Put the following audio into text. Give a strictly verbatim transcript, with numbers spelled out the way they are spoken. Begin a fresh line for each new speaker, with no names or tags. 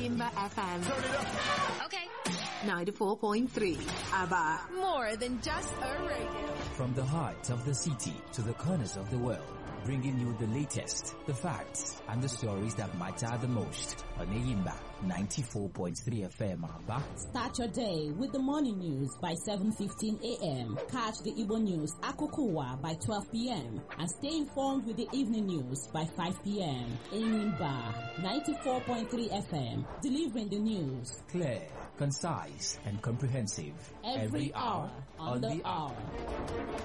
Enyimba F M.
Turn it up.
Okay. ninety-four point three. ABBA. More than just a radio.
From the heart of the city to the corners of the world, bringing you the latest, the facts, and the stories that matter the most on Enyimba ninety-four point three F M. ABBA.
Start your day with the morning news by seven fifteen a m. Catch the Igbo news Akukuwa by twelve p m and stay informed with the evening news by five p m. Enyimba ninety-four point three F M, delivering the news.
Clear, concise, and comprehensive.
Every, Every hour on, on the, the hour. hour.